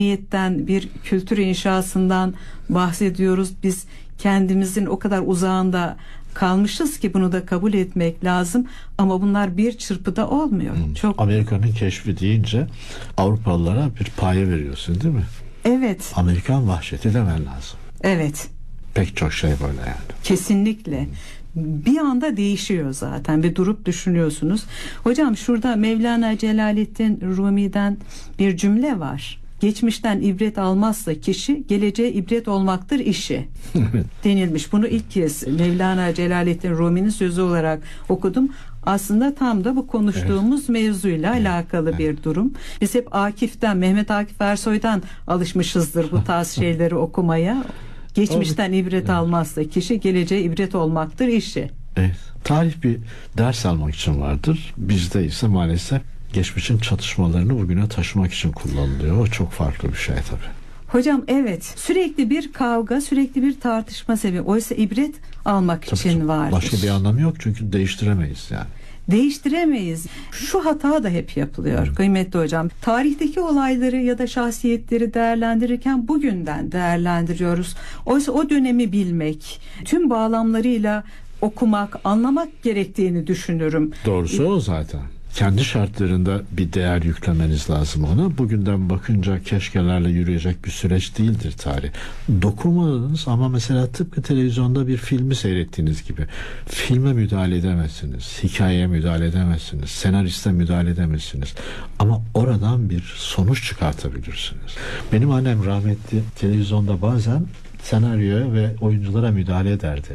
medeniyetten, bir kültür inşasından bahsediyoruz. Biz kendimizin o kadar uzağında kalmışız ki bunu da kabul etmek lazım. Ama bunlar bir çırpıda olmuyor. Çok. Amerika'nın keşfi deyince Avrupalılara bir paye veriyorsun, değil mi? Evet. Amerikan vahşeti demen lazım. Evet. Pek çok şey böyle yani. Kesinlikle. Bir anda değişiyor zaten ve durup düşünüyorsunuz. Hocam şurada Mevlana Celaleddin Rumi'den bir cümle var. Geçmişten ibret almazsa kişi, geleceğe ibret olmaktır işi denilmiş. Bunu ilk kez Mevlana Celaleddin Rumi'nin sözü olarak okudum. Aslında tam da bu konuştuğumuz mevzuyla alakalı bir durum. Biz hep Akif'ten, Mehmet Akif Ersoy'dan alışmışızdır bu tarz şeyleri okumaya. Geçmişten ibret almazsa kişi, geleceğe ibret olmaktır işi. Evet. Tarih bir ders almak için vardır. Bizde ise maalesef geçmişin çatışmalarını bugüne taşımak için kullanılıyor. O çok farklı bir şey tabii. Hocam evet, sürekli bir kavga, sürekli bir tartışma sebebi. Oysa ibret almak için vardır. Başka bir anlamı yok çünkü değiştiremeyiz yani. Değiştiremeyiz. Şu hata da hep yapılıyor kıymetli hocam. Tarihteki olayları ya da şahsiyetleri değerlendirirken bugünden değerlendiriyoruz. Oysa o dönemi bilmek, tüm bağlamlarıyla okumak, anlamak gerektiğini düşünürüm. Doğrusu o zaten. Kendi şartlarında bir değer yüklemeniz lazım ona. Bugünden bakınca keşkelerle yürüyecek bir süreç değildir tarih. Dokumadınız ama mesela tıpkı televizyonda bir filmi seyrettiğiniz gibi filme müdahale edemezsiniz, hikayeye müdahale edemezsiniz, senariste müdahale edemezsiniz. Ama oradan bir sonuç çıkartabilirsiniz. Benim annem rahmetli televizyonda bazen senaryoya ve oyunculara müdahale ederdi.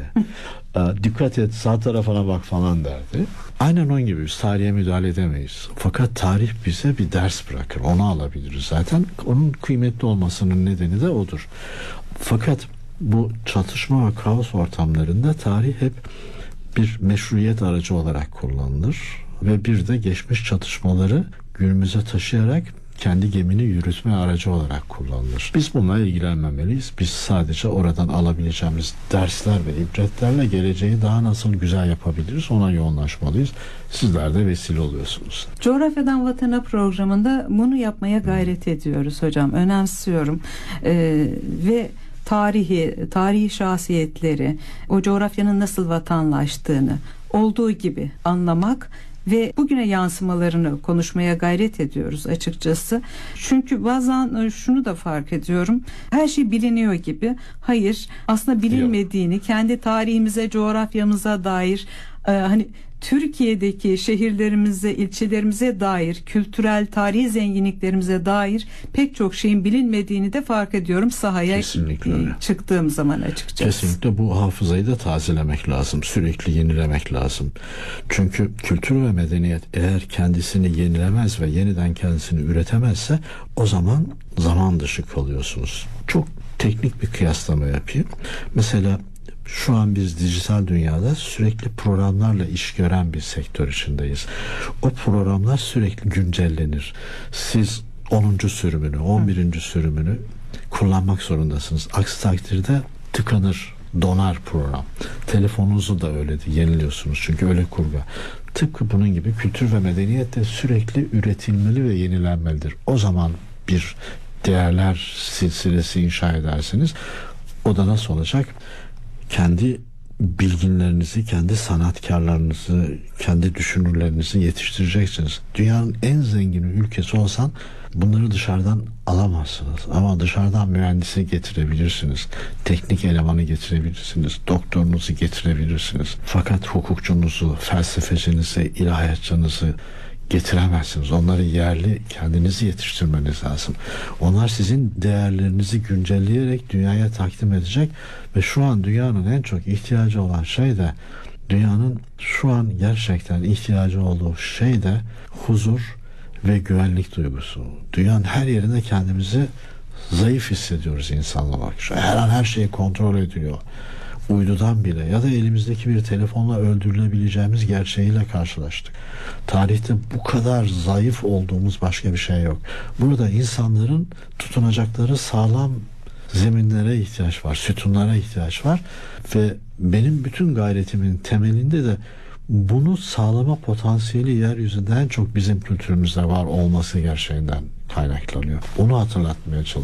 Dikkat et, sağ tarafına bak falan derdi. Aynen onun gibi biz tarihe müdahale edemeyiz. Fakat tarih bize bir ders bırakır. Onu alabiliriz zaten. Onun kıymetli olmasının nedeni de odur. Fakat bu çatışma ve kaos ortamlarında tarih hep bir meşruiyet aracı olarak kullanılır. Ve bir de geçmiş çatışmaları günümüze taşıyarak kendi gemini yürütme aracı olarak kullanılır. Biz bununla ilgilenmemeliyiz. Biz sadece oradan alabileceğimiz dersler ve ibretlerle geleceği daha nasıl güzel yapabiliriz ona yoğunlaşmalıyız. Sizler de vesile oluyorsunuz. Coğrafyadan Vatana programında bunu yapmaya gayret ediyoruz hocam. Önemsiyorum. Ve tarihi şahsiyetleri, o coğrafyanın nasıl vatanlaştığını olduğu gibi anlamak ve bugüne yansımalarını konuşmaya gayret ediyoruz açıkçası. Çünkü bazen şunu da fark ediyorum. Her şey biliniyor gibi. Hayır, aslında bilinmediğini, kendi tarihimize, coğrafyamıza dair hani Türkiye'deki şehirlerimize, ilçelerimize dair, kültürel, tarihi zenginliklerimize dair pek çok şeyin bilinmediğini de fark ediyorum sahaya çıktığım zaman açıkçası. Kesinlikle bu hafızayı da tazelemek lazım. Sürekli yenilemek lazım. Çünkü kültür ve medeniyet eğer kendisini yenilemez ve yeniden kendisini üretemezse o zaman dışı kalıyorsunuz. Çok teknik bir kıyaslama yapayım. Mesela şu an biz dijital dünyada sürekli programlarla iş gören bir sektör içindeyiz. O programlar sürekli güncellenir. Siz 10. sürümünü, 11. sürümünü kullanmak zorundasınız. Aksi takdirde tıkanır, donar program. Telefonunuzu da öyle yeniliyorsunuz çünkü öyle kurgu. Tıpkı bunun gibi kültür ve medeniyet de sürekli üretilmeli ve yenilenmelidir. O zaman bir değerler silsilesi inşa edersiniz. O da nasıl olacak? Kendi bilginlerinizi, kendi sanatkarlarınızı, kendi düşünürlerinizi yetiştireceksiniz. Dünyanın en zengin ülkesi olsan bunları dışarıdan alamazsınız. Ama dışarıdan mühendisi getirebilirsiniz. Teknik elemanı getirebilirsiniz. Doktorunuzu getirebilirsiniz. Fakat hukukçunuzu, felsefecinizi, ilahiyatçınızı getiremezsiniz. Onları yerli kendinizi yetiştirmeniz lazım. Onlar sizin değerlerinizi güncelleyerek dünyaya takdim edecek ve şu an dünyanın en çok ihtiyacı olan şey de dünyanın şu an gerçekten ihtiyacı olduğu şey de huzur ve güvenlik duygusu. Dünyanın her yerinde kendimizi zayıf hissediyoruz insanla bak. Her an her şey kontrol ediliyor. Uydudan bile ya da elimizdeki bir telefonla öldürülebileceğimiz gerçeğiyle karşılaştık. Tarihte bu kadar zayıf olduğumuz başka bir şey yok. Burada insanların tutunacakları sağlam zeminlere ihtiyaç var, sütunlara ihtiyaç var ve benim bütün gayretimin temelinde de bunu sağlama potansiyeli yeryüzünde en çok bizim kültürümüzde var olması gerçeğinden kaynaklanıyor. Onu hatırlatmaya çalışıyorum.